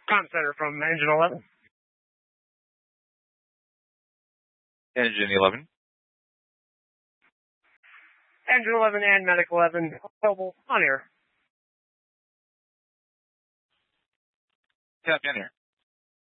Comm Center from Engine 11. Engine 11. Engine 11 and Medic 11 available on air. Tap in here.